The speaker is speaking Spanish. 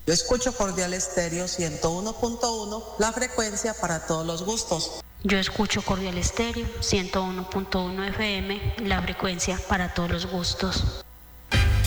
Yo escucho Cordial Estéreo 101.1, la frecuencia para todos los gustos. Yo escucho Cordial Estéreo 101.1 FM, la frecuencia para todos los gustos.